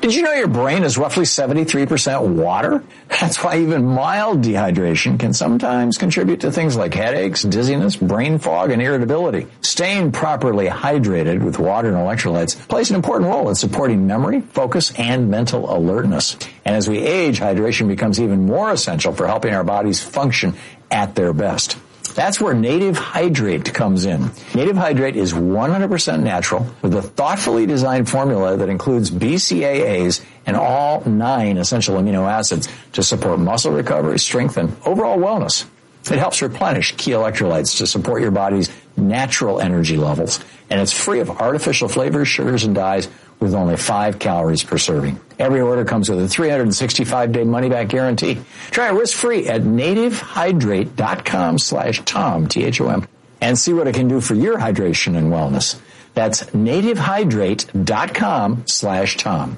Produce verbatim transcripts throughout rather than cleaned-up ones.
Did you know your brain is roughly seventy-three percent water? That's why even mild dehydration can sometimes contribute to things like headaches, dizziness, brain fog, and irritability. Staying properly hydrated with water and electrolytes plays an important role in supporting memory, focus, and mental alertness. And as we age, hydration becomes even more essential for helping our bodies function at their best. That's where Native Hydrate comes in. Native Hydrate is one hundred percent natural with a thoughtfully designed formula that includes B C A As and all nine essential amino acids to support muscle recovery, strength, and overall wellness. It helps replenish key electrolytes to support your body's natural energy levels. And it's free of artificial flavors, sugars, and dyes with only five calories per serving. Every order comes with a three hundred sixty-five day money-back guarantee. Try it risk-free at nativehydrate.com slash Tom, T H O M, and see what it can do for your hydration and wellness. That's nativehydrate.com slash Tom.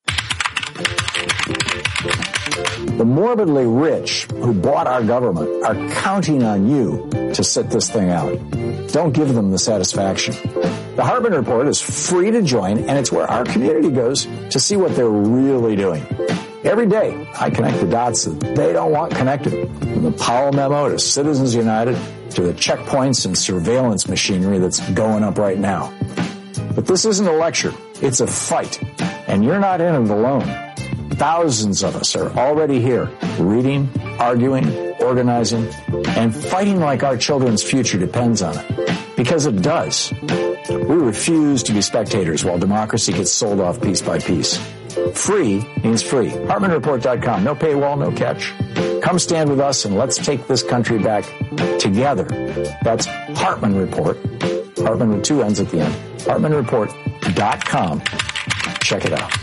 The morbidly rich who bought our government are counting on you to sit this thing out. Don't give them the satisfaction. The Hartman Report is free to join, and it's where our community goes to see what they're really doing. Every day, I connect the dots that they don't want connected. From the Powell memo to Citizens United to the checkpoints and surveillance machinery that's going up right now. But this isn't a lecture. It's a fight. And you're not in it alone. Thousands of us are already here, reading, arguing, organizing, and fighting like our children's future depends on it. Because it does. We refuse to be spectators while democracy gets sold off piece by piece. Free means free. Hartman Report dot com. No paywall, no catch. Come stand with us and let's take this country back together. That's Hartman Report. Hartman with two N's at the end. Hartman Report dot com. Check it out.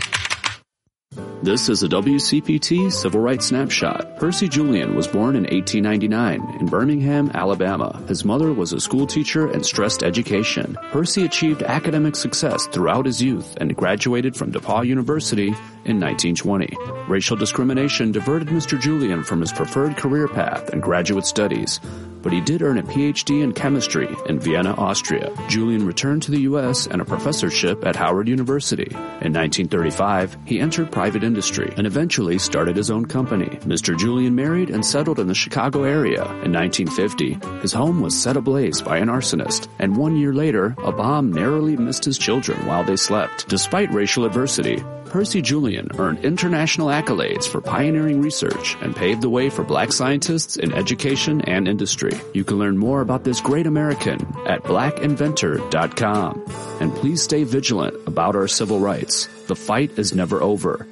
This is a W C P T Civil Rights Snapshot. Percy Julian was born in eighteen ninety-nine in Birmingham, Alabama. His mother was a school teacher and stressed education. Percy achieved academic success throughout his youth and graduated from DePauw University in nineteen twenty. Racial discrimination diverted Mister Julian from his preferred career path and graduate studies, but he did earn a P H D in chemistry in Vienna, Austria. Julian returned to the U S and a professorship at Howard University. In nineteen thirty-five, he entered private industry and eventually started his own company. Mister Julian married and settled in the Chicago area. In nineteen fifty, his home was set ablaze by an arsonist, and one year later, a bomb narrowly missed his children while they slept. Despite racial adversity, Percy Julian earned international accolades for pioneering research and paved the way for black scientists in education and industry. You can learn more about this great American at black inventor dot com. And please stay vigilant about our civil rights. The fight is never over.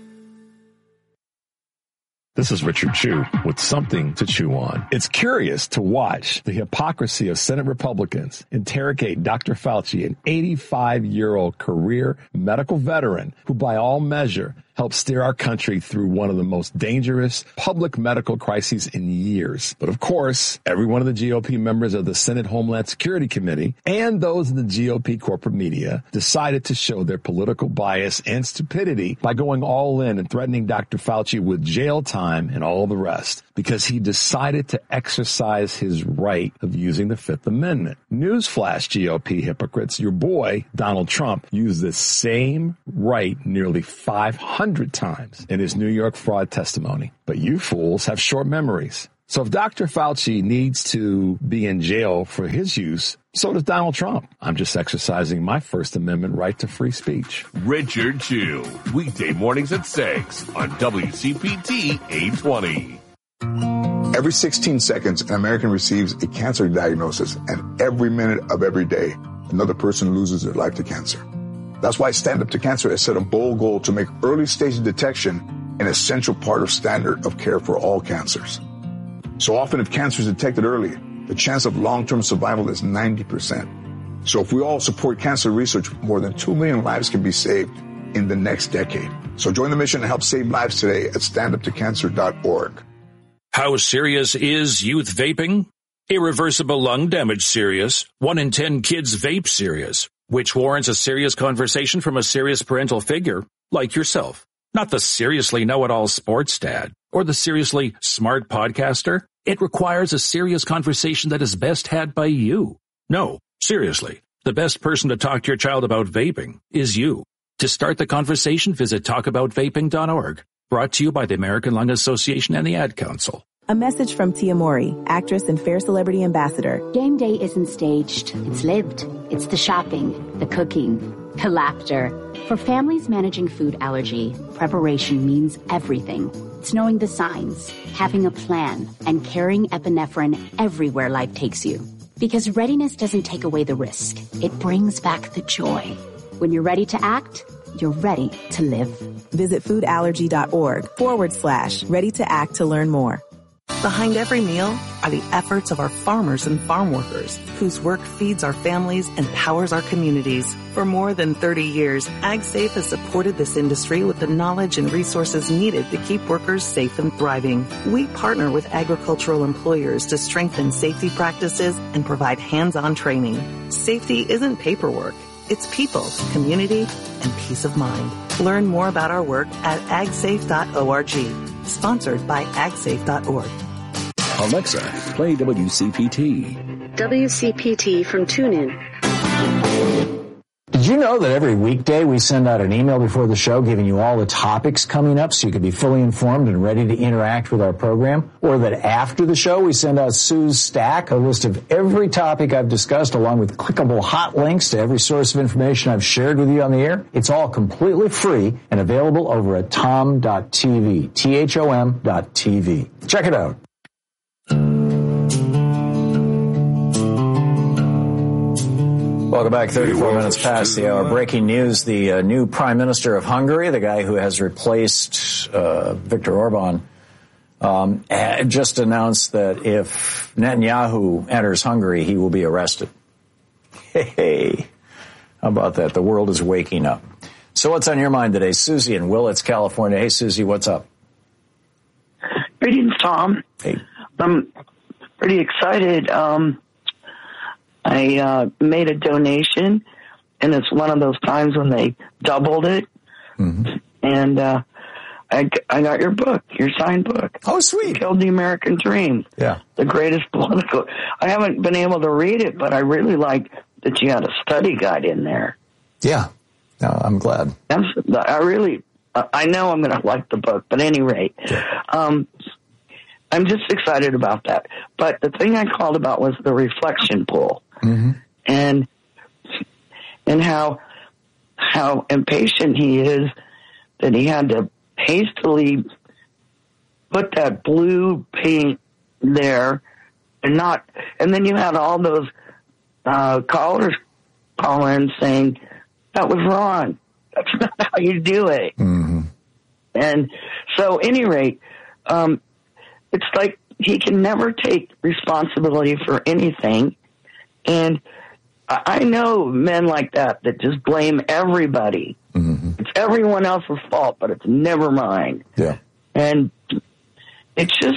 This is Richard Chew with something to chew on. It's curious to watch the hypocrisy of Senate Republicans interrogate Doctor Fauci, an eighty-five-year-old career medical veteran who, by all measure, helped steer our country through one of the most dangerous public medical crises in years. But of course, every one of the G O P members of the Senate Homeland Security Committee and those in the G O P corporate media decided to show their political bias and stupidity by going all in and threatening Doctor Fauci with jail time and all the rest because he decided to exercise his right of using the Fifth Amendment. Newsflash, G O P hypocrites, your boy, Donald Trump, used the same right nearly five hundred times in his New York fraud testimony. But you fools have short memories. So if Doctor Fauci needs to be in jail for his use, so does Donald Trump. I'm just exercising my First Amendment right to free speech. Richard Chew, weekday mornings at six on W C P T eight twenty. Every sixteen seconds, an American receives a cancer diagnosis, and every minute of every day, another person loses their life to cancer. That's why Stand Up to Cancer has set a bold goal to make early stage detection an essential part of standard of care for all cancers. So often, if cancer is detected early, the chance of long-term survival is ninety percent. So if we all support cancer research, more than two million lives can be saved in the next decade. So join the mission and help save lives today at stand up to cancer dot org. How serious is youth vaping? Irreversible lung damage serious. One in ten kids vape serious, which warrants a serious conversation from a serious parental figure like yourself. Not the seriously know-it-all sports dad or the seriously smart podcaster. It requires a serious conversation that is best had by you. No, seriously, the best person to talk to your child about vaping is you. To start the conversation, visit talk about vaping dot org. Brought to you by the American Lung Association and the Ad Council. A message from Tia Mori, actress and Fair Celebrity Ambassador. Game day isn't staged. It's lived. It's the shopping, the cooking, the laughter. For families managing food allergy, preparation means everything. It's knowing the signs, having a plan, and carrying epinephrine everywhere life takes you. Because readiness doesn't take away the risk. It brings back the joy. When you're ready to act, you're ready to live. Visit foodallergy.org forward slash ready to act to learn more. Behind every meal are the efforts of our farmers and farm workers, whose work feeds our families and powers our communities. For more than thirty years, AgSafe has supported this industry with the knowledge and resources needed to keep workers safe and thriving. We partner with agricultural employers to strengthen safety practices and provide hands-on training. Safety isn't paperwork. It's people, community, and peace of mind. Learn more about our work at ag safe dot org. Sponsored by ag safe dot org. Alexa, play W C P T. W C P T from TuneIn. Did you know that every weekday we send out an email before the show giving you all the topics coming up so you can be fully informed and ready to interact with our program? Or that after the show we send out Sue's Stack, a list of every topic I've discussed along with clickable hot links to every source of information I've shared with you on the air? It's all completely free and available over at tom dot t v, T H O M dot T V. Check it out. Welcome back. thirty-four minutes past the hour. Breaking news, the uh, new Prime Minister of Hungary, the guy who has replaced uh, Viktor Orban, um, just announced that if Netanyahu enters Hungary, he will be arrested. Hey, how about that? The world is waking up. So what's on your mind today? Susie in Willits, California. Hey, Susie, what's up? Greetings, Tom. Hey. I'm pretty excited. Um, I uh, made a donation, and it's one of those times when they doubled it. Mm-hmm. And uh, I, I got your book, your signed book. Oh, sweet. Killed the American Dream. Yeah. The greatest political. I haven't been able to read it, but I really like that you had a study guide in there. Yeah. No, I'm glad. I'm, I really, I know I'm going to like the book, but at any rate, yeah. um, I'm just excited about that. But the thing I called about was the reflection pool. Mm-hmm. And and how how impatient he is that he had to hastily put that blue paint there and not. And then you had all those uh, callers call in saying that was wrong. That's not how you do it. Mm-hmm. And so, at any rate, um, it's like he can never take responsibility for anything. And I know men like that that just blame everybody. Mm-hmm. It's everyone else's fault, but it's never mine. Yeah. And it's just...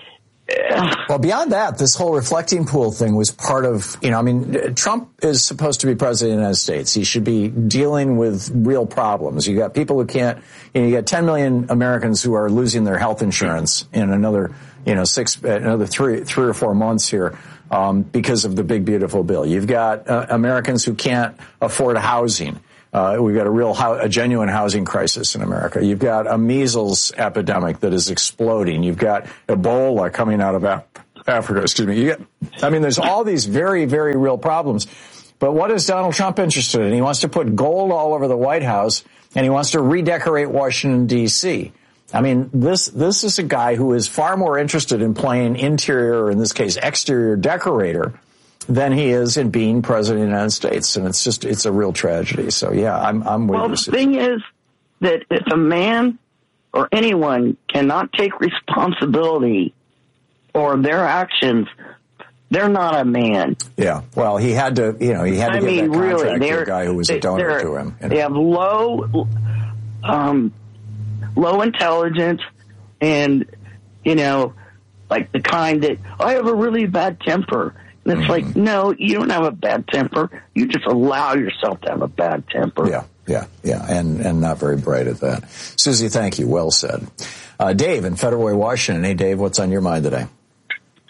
Uh, well, beyond that, this whole reflecting pool thing was part of, you know, I mean, Trump is supposed to be president of the United States. He should be dealing with real problems. You got people who can't, you know, you got ten million Americans who are losing their health insurance in another, you know, six, another three, three or four months here. Um, because of the big, beautiful bill. You've got uh, Americans who can't afford housing. Uh, we've got a real, ho- a genuine housing crisis in America. You've got a measles epidemic that is exploding. You've got Ebola coming out of Af- Africa. Excuse me. You get, I mean, there's all these very, very real problems. But what is Donald Trump interested in? He wants to put gold all over the White House, and he wants to redecorate Washington, D C I mean, this this is a guy who is far more interested in playing interior, or in this case, exterior decorator, than he is in being president of the United States. And it's just, it's a real tragedy. So, yeah, I'm, I'm with you. Well, the thing is that if a man or anyone cannot take responsibility for their actions, they're not a man. Yeah. Well, he had to, you know, he had to I give mean, that contract really, to a guy who was a donor to him. You know? They have low, um, low intelligence and, you know, like the kind that, I have a really bad temper. And it's mm-hmm. like, no, you don't have a bad temper. You just allow yourself to have a bad temper. Yeah, yeah, yeah, and and not very bright at that. Susie, thank you. Well said. Uh, Dave in Federal Way, Washington. Hey, Dave, what's on your mind today?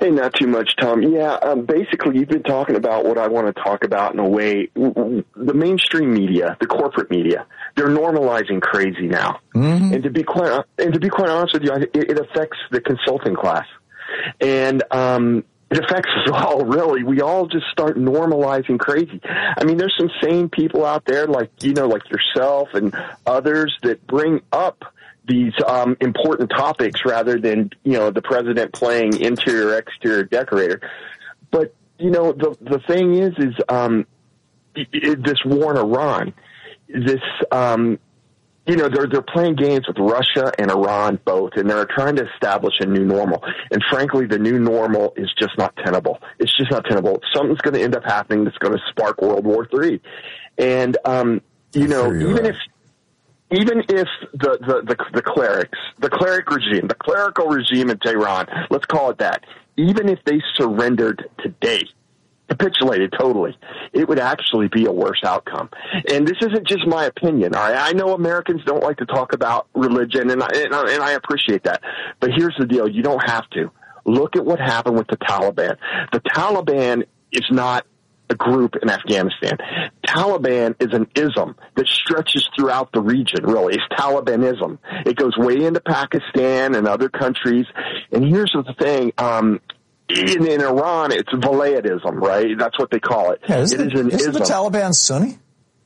Hey, not too much, Tom. Yeah, um, basically, you've been talking about what I want to talk about in a way. The mainstream media, the corporate media, they're normalizing crazy now. Mm-hmm. And to be quite and to be quite honest with you, it, it affects the consulting class, and um, it affects us all. Really, we all just start normalizing crazy. I mean, there's some sane people out there, like you know, like yourself and others, that bring up these um, important topics rather than, you know, the president playing interior, exterior decorator. But, you know, the the thing is, is um, it, it, this war in Iran, this, um, you know, they're, they're playing games with Russia and Iran both, and they're trying to establish a new normal. And frankly, the new normal is just not tenable. It's just not tenable. Something's going to end up happening that's going to spark World War Three. And, um, you know, even right. if, Even if the, the, the, the clerics, the cleric regime, the clerical regime in Tehran, let's call it that, even if they surrendered today, capitulated totally, it would actually be a worse outcome. And this isn't just my opinion. All right? I know Americans don't like to talk about religion, and I, and, I, and I appreciate that. But here's the deal. You don't have to. Look at what happened with the Taliban. The Taliban is not a group in Afghanistan. Taliban is an ism that stretches throughout the region, really. It's Talibanism. It goes way into Pakistan and other countries. And here's the thing. Um, in, in Iran, it's Vilayadism, right? That's what they call it. Yeah, isn't it is an isn't ism. the Taliban Sunni?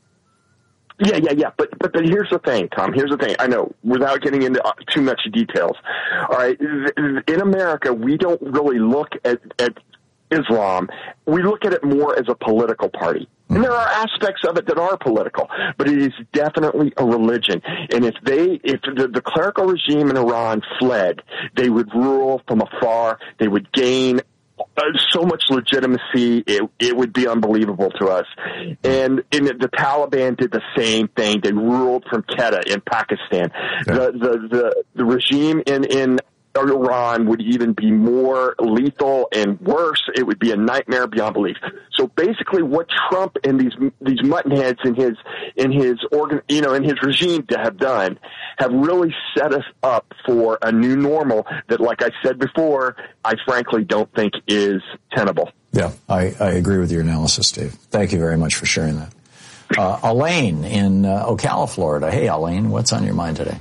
Yeah, yeah, yeah. But, but, but here's the thing, Tom. Here's the thing. I know, without getting into too much details. All right. In America, we don't really look at, at Islam. We look at it more as a political party. And there are aspects of it that are political, but it is definitely a religion. And if they, if the, the clerical regime in Iran fled, they would rule from afar. They would gain uh, so much legitimacy. It, it would be unbelievable to us. And, and the Taliban did the same thing. They ruled from Quetta in Pakistan. Yeah. The, the, the, the regime in, in Iran would even be more lethal and worse. It would be a nightmare beyond belief. So basically, what Trump and these these muttonheads in his in his organ, you know, in his regime to have done, have really set us up for a new normal that, like I said before, I frankly don't think is tenable. Yeah, I, I agree with your analysis, Dave. Thank you very much for sharing that. Uh, Elaine in uh, Ocala, Florida. Hey, Elaine, what's on your mind today?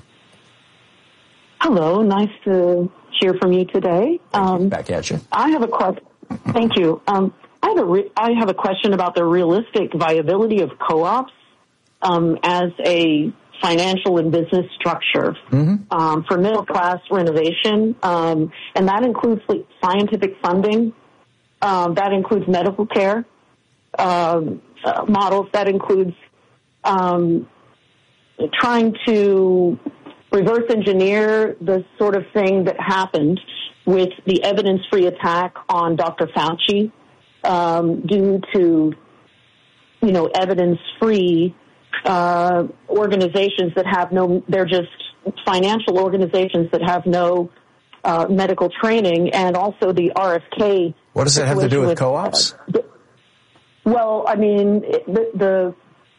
Hello, nice to hear from you today. Um, Back at you. I have a question. Thank you. Um, I have a re- I have a question about the realistic viability of co-ops um, as a financial and business structure mm-hmm. um, for middle class renovation, um, and that includes like, scientific funding. Um, that includes medical care um, uh, models. That includes um, trying to reverse engineer the sort of thing that happened with the evidence-free attack on Doctor Fauci um, due to, you know, evidence-free uh, organizations that have no, they're just financial organizations that have no uh, medical training, and also the R F K. What does that have to do with, with co-ops? Uh, well, I mean, the, the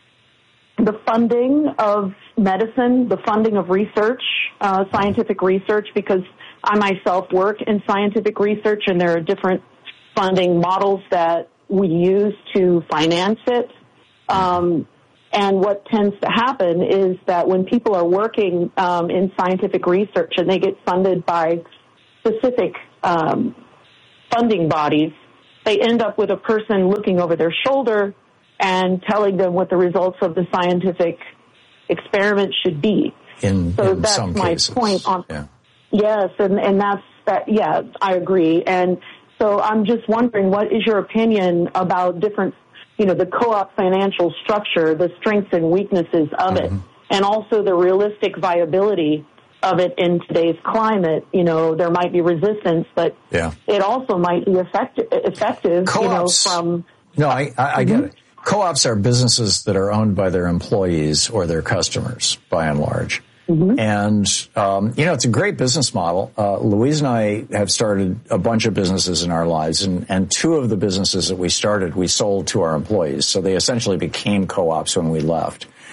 the funding of medicine, the funding of research, uh, scientific research, because I myself work in scientific research, and there are different funding models that we use to finance it. Um, and what tends to happen is that when people are working um, in scientific research and they get funded by specific um, funding bodies, they end up with a person looking over their shoulder and telling them what the results of the scientific experiment should be. In, so in that's some my cases. point on. Yeah. Yes, and, and that's that. Yeah, I agree. And so I'm just wondering, what is your opinion about different, you know, the co-op financial structure, the strengths and weaknesses of mm-hmm. it, and also the realistic viability of it in today's climate? You know, there might be resistance, but yeah. it also might be effective. Effective, Co-ops, you know, from. No, I, I, I mm-hmm. get it. Co-ops are businesses that are owned by their employees or their customers, by and large. Mm-hmm. And, um, you know, it's a great business model. Uh, Louise and I have started a bunch of businesses in our lives, and, and two of the businesses that we started, we sold to our employees. So they essentially became co-ops when we left.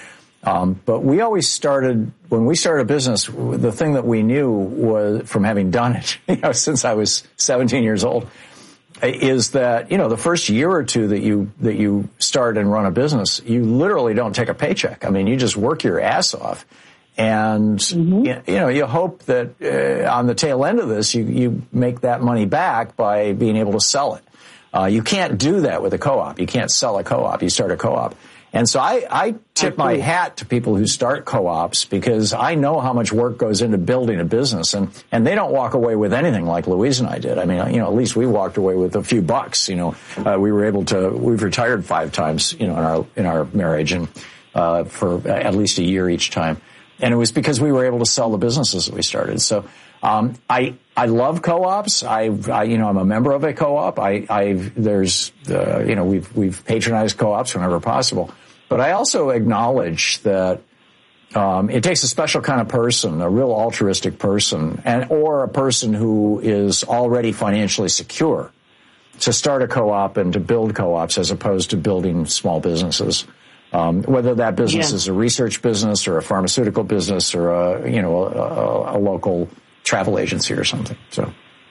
Um, but we always started, when we started a business, the thing that we knew was, from having done it, you know, since I was seventeen years old, is that, you know, the first year or two that you, that you start and run a business, you literally don't take a paycheck. I mean, you just work your ass off. And, mm-hmm. you, you know, you hope that uh, on the tail end of this, you, you make that money back by being able to sell it. Uh, you can't do that with a co-op. You can't sell a co-op. You start a co-op. And so I, I tip my hat to people who start co-ops because I know how much work goes into building a business, and, and they don't walk away with anything like Louise and I did. I mean, you know, at least we walked away with a few bucks. You know, uh, we were able to, we've retired five times, you know, in our, in our marriage, and, uh, for at least a year each time. And it was because we were able to sell the businesses that we started. So, um, I, I love co-ops. I, I, you know, I'm a member of a co-op. I, I've, there's, uh, you know, we've, we've patronized co-ops whenever possible. But I also acknowledge that um, it takes a special kind of person, a real altruistic person, and or a person who is already financially secure to start a co-op and to build co-ops as opposed to building small businesses. Um, whether that business yeah. is a research business or a pharmaceutical business or a, you know, a, a local travel agency or something. So.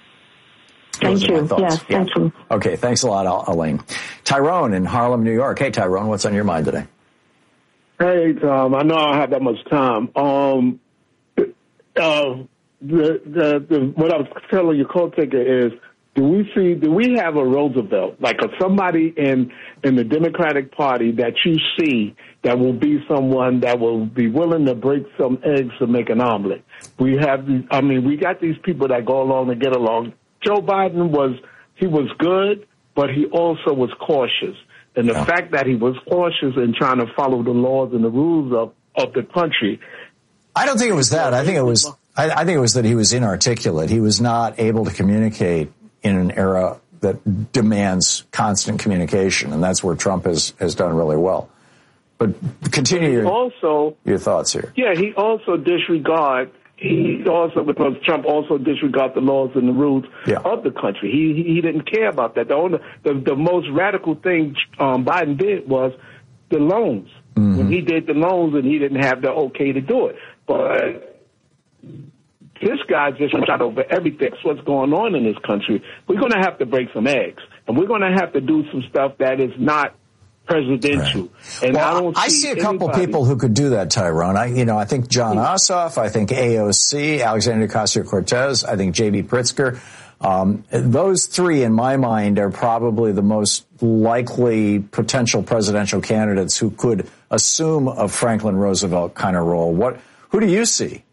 Thank you. Yes, yeah. Thank you. Okay, thanks a lot, Elaine. Tyrone in Harlem, New York. Hey, Tyrone, what's on your mind today? Hey, Tom. I know I don't have that much time. Um, uh, the, the, the, what I was telling your co-taker is, do we see, do we have a Roosevelt, like a, somebody in, in the Democratic Party that you see that will be someone that will be willing to break some eggs to make an omelet? We have, I mean, we got these people that go along and get along. Joe Biden was, he was good, but he also was cautious. And the yeah. fact that he was cautious in trying to follow the laws and the rules of, of the country. I don't think it was that. I think it was, I, I think it was that he was inarticulate. He was not able to communicate in an era that demands constant communication. And that's where Trump has, has done really well. But continue your, also, your thoughts here. Yeah, he also disregard He also, because Trump also disregarded the laws and the rules yeah. of the country. He, he he didn't care about that. The only, the, the most radical thing um, Biden did was the loans. Mm-hmm. When he did the loans, and he didn't have the okay to do it. But this guy just shot over everything. That's what's going on in this country. We're going to have to break some eggs, and we're going to have to do some stuff that is not presidential. Right. And well, I don't I see, see a couple anybody. people who could do that, Tyrone. I, you know, I think John Ossoff, I think A O C, Alexandria Ocasio-Cortez, I think J B Pritzker. Um, those three, in my mind, are probably the most likely potential presidential candidates who could assume a Franklin Roosevelt kind of role. What, who do you see?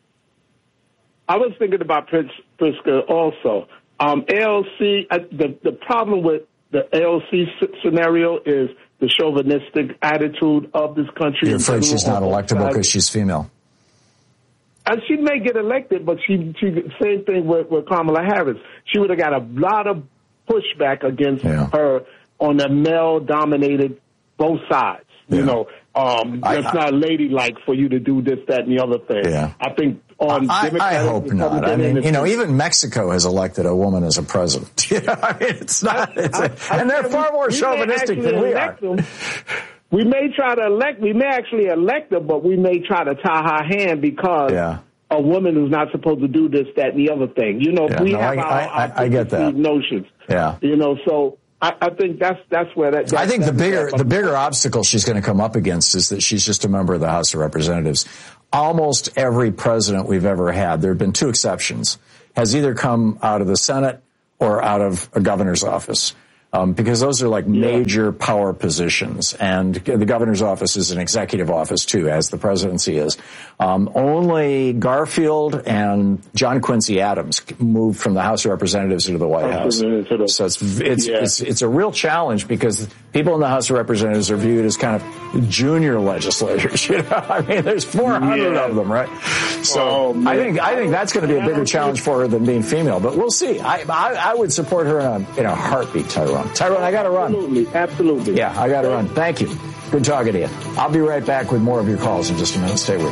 I was thinking about Pritz, Pritzker also. Um, A L C, uh, the, the problem with the A L C scenario is the chauvinistic attitude of this country. You're afraid she's not electable because she's female? And she may get elected, but she, she same thing with, with Kamala Harris. She would have got a lot of pushback against yeah. her on the male-dominated both sides. Yeah. You know, um, I, it's I, not ladylike for you to do this, that, and the other thing. Yeah. I think on I, Democratic, I hope not. I mean, you know, even Mexico has elected a woman as a president. You know, I mean, it's not, it's I, a, I, and they're far more chauvinistic than we are. Them. We may try to elect, we may actually elect her, but we may try to tie her hand because yeah. a woman who's not supposed to do this, that, and the other thing. You know, yeah, we no, have I, our, I, our I, I get that. notions. Yeah. You know, so I, I think that's that's where that. that I think that, the bigger that, the bigger obstacle she's going to come up against is that she's just a member of the House of Representatives. Almost every president we've ever had, there have been two exceptions, has either come out of the Senate or out of a governor's office. Um, because those are like yeah. major power positions, and the governor's office is an executive office too, as the presidency is. Um, only Garfield and John Quincy Adams moved from the House of Representatives into the White House. So it's it's, yeah. it's it's a real challenge because people in the House of Representatives are viewed as kind of junior legislators. You know, I mean, there's four hundred yeah. of them, right? So oh, I think I think that's going to be a bigger challenge for her than being female. But we'll see. I I, I would support her in a in a heartbeat, Tyrone. Tyrone, I got to run. Absolutely, absolutely. Yeah, I got to run. Thank you. Good talking to you. I'll be right back with more of your calls in just a minute. Stay with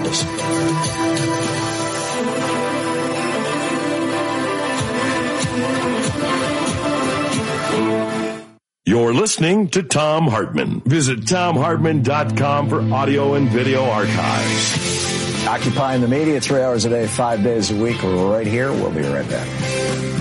us. You're listening to Thom Hartmann. Visit Thom Hartmann dot com for audio and video archives. Occupying the media three hours a day, five days a week. We're right here. We'll be right back.